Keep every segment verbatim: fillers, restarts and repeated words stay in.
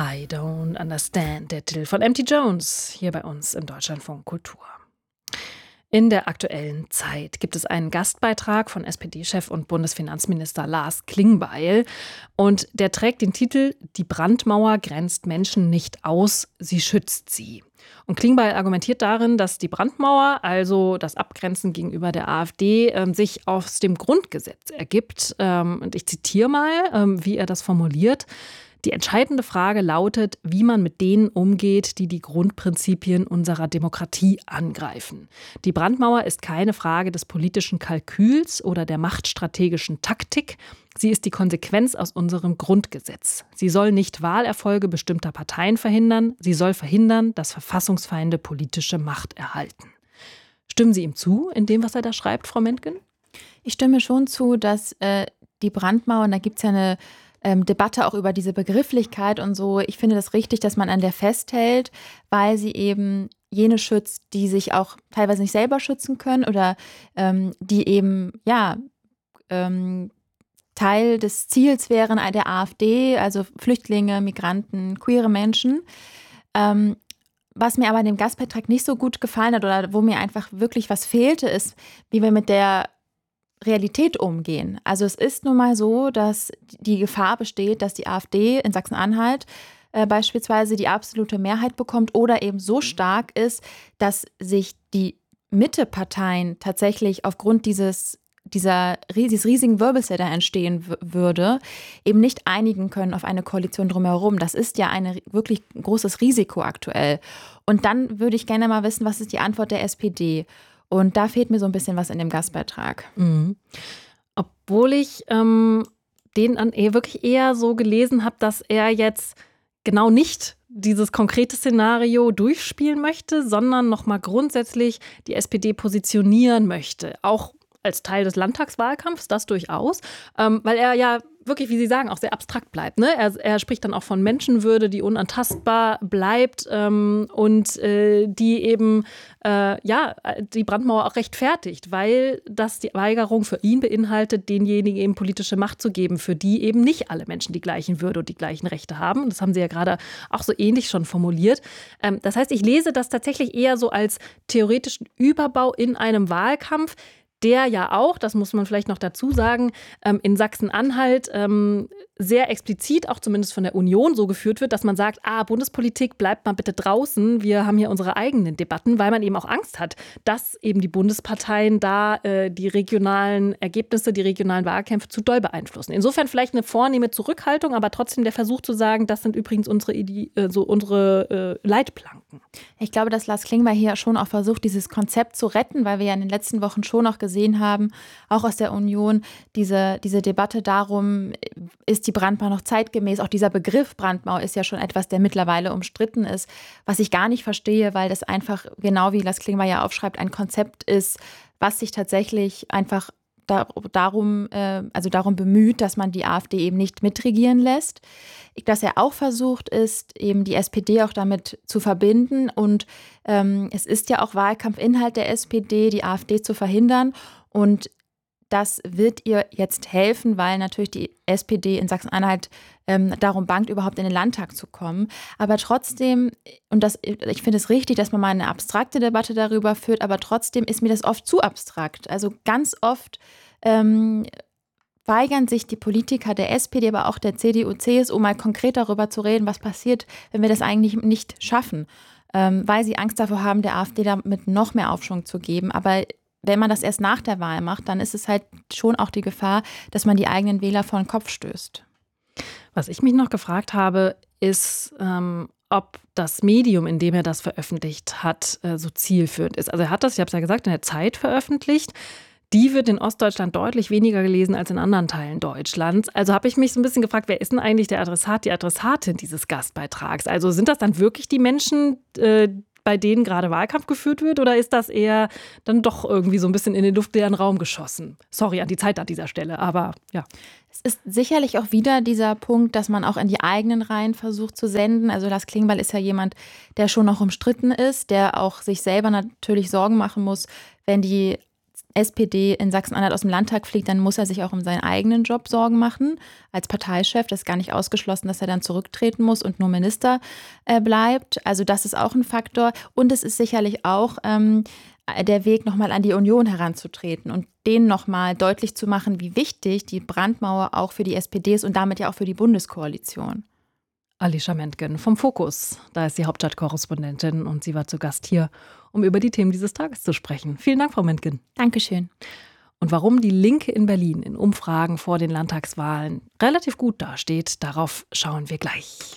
I Don't Understand, der Titel von M T Jones, hier bei uns im Deutschlandfunk Kultur. In der aktuellen Zeit gibt es einen Gastbeitrag von S P D-Chef und Bundesfinanzminister Lars Klingbeil. Und der trägt den Titel „Die Brandmauer grenzt Menschen nicht aus, sie schützt sie“. Und Klingbeil argumentiert darin, dass die Brandmauer, also das Abgrenzen gegenüber der AfD, ähm, sich aus dem Grundgesetz ergibt. Ähm, und ich zitiere mal, ähm, wie er das formuliert. Die entscheidende Frage lautet, wie man mit denen umgeht, die die Grundprinzipien unserer Demokratie angreifen. Die Brandmauer ist keine Frage des politischen Kalküls oder der machtstrategischen Taktik. Sie ist die Konsequenz aus unserem Grundgesetz. Sie soll nicht Wahlerfolge bestimmter Parteien verhindern. Sie soll verhindern, dass Verfassungsfeinde politische Macht erhalten. Stimmen Sie ihm zu, in dem, was er da schreibt, Frau Mentgen? Ich stimme schon zu, dass äh, die Brandmauer, und da gibt es ja eine ähm, Debatte auch über diese Begrifflichkeit und so. Ich finde das richtig, dass man an der festhält, weil sie eben jene schützt, die sich auch teilweise nicht selber schützen können oder ähm, die eben, ja, ähm, Teil des Ziels wären der AfD, also Flüchtlinge, Migranten, queere Menschen. Ähm, was mir aber in dem Gastbeitrag nicht so gut gefallen hat oder wo mir einfach wirklich was fehlte, ist, wie wir mit der Realität umgehen. Also es ist nun mal so, dass die Gefahr besteht, dass die AfD in Sachsen-Anhalt äh, beispielsweise die absolute Mehrheit bekommt oder eben so stark ist, dass sich die Mitteparteien tatsächlich aufgrund dieses dieser dieses riesigen Wirbels, der da entstehen w- würde, eben nicht einigen können auf eine Koalition drumherum. Das ist ja ein wirklich großes Risiko aktuell. Und dann würde ich gerne mal wissen, was ist die Antwort der S P D? Und da fehlt mir so ein bisschen was in dem Gastbeitrag. Mhm. Obwohl ich ähm, den an eher, wirklich eher so gelesen habe, dass er jetzt genau nicht dieses konkrete Szenario durchspielen möchte, sondern nochmal grundsätzlich die S P D positionieren möchte. Auch als Teil des Landtagswahlkampfs, das durchaus, ähm, weil er ja wirklich, wie Sie sagen, auch sehr abstrakt bleibt. Ne? Er, er spricht dann auch von Menschenwürde, die unantastbar bleibt ähm, und äh, die eben äh, ja, die Brandmauer auch rechtfertigt, weil das die Weigerung für ihn beinhaltet, denjenigen eben politische Macht zu geben, für die eben nicht alle Menschen die gleichen Würde und die gleichen Rechte haben. Und das haben Sie ja gerade auch so ähnlich schon formuliert. Ähm, das heißt, ich lese das tatsächlich eher so als theoretischen Überbau in einem Wahlkampf, der ja auch, das muss man vielleicht noch dazu sagen, in Sachsen-Anhalt sehr explizit, auch zumindest von der Union, so geführt wird, dass man sagt, ah, Bundespolitik, bleibt mal bitte draußen, wir haben hier unsere eigenen Debatten, weil man eben auch Angst hat, dass eben die Bundesparteien da äh, die regionalen Ergebnisse, die regionalen Wahlkämpfe zu doll beeinflussen. Insofern vielleicht eine vornehme Zurückhaltung, aber trotzdem der Versuch zu sagen, das sind übrigens unsere, Ide- äh, so unsere äh, Leitplanken. Ich glaube, dass Lars Klingbeil hier schon auch versucht, dieses Konzept zu retten, weil wir ja in den letzten Wochen schon noch gesehen haben, auch aus der Union, diese, diese Debatte darum, ist die Brandmauer noch zeitgemäß? Auch dieser Begriff Brandmauer ist ja schon etwas, der mittlerweile umstritten ist, was ich gar nicht verstehe, weil das einfach, genau wie Lars Klingbeil ja aufschreibt, ein Konzept ist, was sich tatsächlich einfach da, darum, äh, also darum bemüht, dass man die AfD eben nicht mitregieren lässt. Dass er auch versucht ist, eben die S P D auch damit zu verbinden. Und ähm, es ist ja auch Wahlkampfinhalt der S P D, die AfD zu verhindern. Und das wird ihr jetzt helfen, weil natürlich die S P D in Sachsen-Anhalt ähm, darum bangt, überhaupt in den Landtag zu kommen. Aber trotzdem, und das, ich finde es richtig, dass man mal eine abstrakte Debatte darüber führt, aber trotzdem ist mir das oft zu abstrakt. Also ganz oft ähm, weigern sich die Politiker der S P D, aber auch der C D U, C S U, mal konkret darüber zu reden, was passiert, wenn wir das eigentlich nicht schaffen, ähm, weil sie Angst davor haben, der AfD damit noch mehr Aufschwung zu geben. Aber wenn man das erst nach der Wahl macht, dann ist es halt schon auch die Gefahr, dass man die eigenen Wähler vor den Kopf stößt. Was ich mich noch gefragt habe, ist, ähm, ob das Medium, in dem er das veröffentlicht hat, äh, so zielführend ist. Also er hat das, ich habe es ja gesagt, in der Zeit veröffentlicht. Die wird in Ostdeutschland deutlich weniger gelesen als in anderen Teilen Deutschlands. Also habe ich mich so ein bisschen gefragt, wer ist denn eigentlich der Adressat, die Adressatin dieses Gastbeitrags? Also sind das dann wirklich die Menschen, äh, bei denen gerade Wahlkampf geführt wird, oder ist das eher dann doch irgendwie so ein bisschen in den luftleeren Raum geschossen? Sorry an die Zeit an dieser Stelle, aber ja. Es ist sicherlich auch wieder dieser Punkt, dass man auch in die eigenen Reihen versucht zu senden. Also Lars Klingbeil ist ja jemand, der schon noch umstritten ist, der auch sich selber natürlich Sorgen machen muss, wenn die S P D in Sachsen-Anhalt aus dem Landtag fliegt, dann muss er sich auch um seinen eigenen Job Sorgen machen als Parteichef. Das ist gar nicht ausgeschlossen, dass er dann zurücktreten muss und nur Minister äh, bleibt. Also das ist auch ein Faktor. Und es ist sicherlich auch ähm, der Weg, nochmal an die Union heranzutreten und denen nochmal deutlich zu machen, wie wichtig die Brandmauer auch für die S P D ist und damit ja auch für die Bundeskoalition. Alicia Mentgen vom Fokus. Da ist die Hauptstadtkorrespondentin und sie war zu Gast hier, um über die Themen dieses Tages zu sprechen. Vielen Dank, Frau Mentgen. Dankeschön. Und warum die Linke in Berlin in Umfragen vor den Landtagswahlen relativ gut dasteht, darauf schauen wir gleich.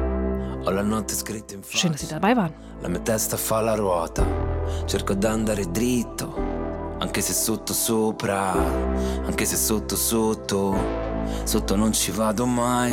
Schön, dass Sie dabei waren. La mia testa fa la ruota, cerco d'andare dritto, anche se sotto sopra, anche se sotto sotto, sotto non ci vado mai.